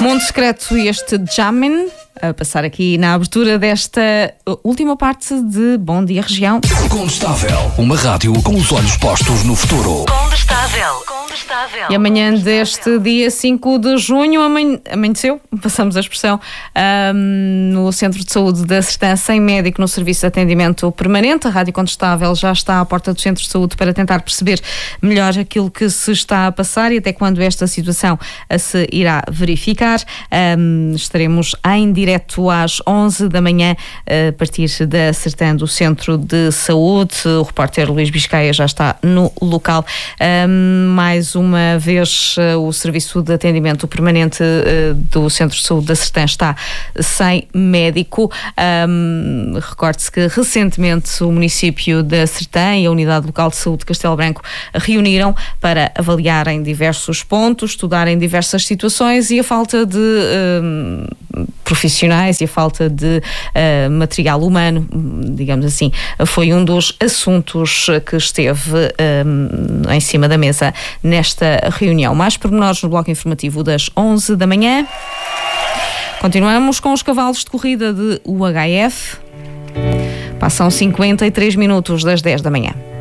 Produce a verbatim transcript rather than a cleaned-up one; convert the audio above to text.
Mundo Secreto e este Jamin a passar aqui na abertura desta última parte de Bom Dia Região. Condestável, uma rádio com os olhos postos no futuro. Condestável, condestável. E amanhã deste dia cinco de junho amanhe... amanheceu, passamos a expressão, um, no Centro de Saúde da Sertã, sem médico no serviço de atendimento permanente. A Rádio Condestável já está à porta do Centro de Saúde para tentar perceber melhor aquilo que se está a passar e até quando esta situação se irá verificar. Um, estaremos em direto às onze da manhã a partir da Sertã do Centro de Saúde. O repórter Luís Biscaia já está no local. Um, mais uma vez o Serviço de Atendimento Permanente uh, do Centro de Saúde da Sertã está sem médico. Um, recorde-se que recentemente o município da Sertã e a Unidade Local de Saúde de Castelo Branco reuniram para avaliarem diversos pontos, estudarem diversas situações e a falta de um, profissionais e a falta de uh, material humano, digamos assim, foi um dos assuntos que esteve um, em cima da mesa nesta reunião. Mais pormenores no bloco informativo das onze da manhã. Continuamos com os cavalos de corrida de U H F. Passam cinquenta e três minutos das dez da manhã.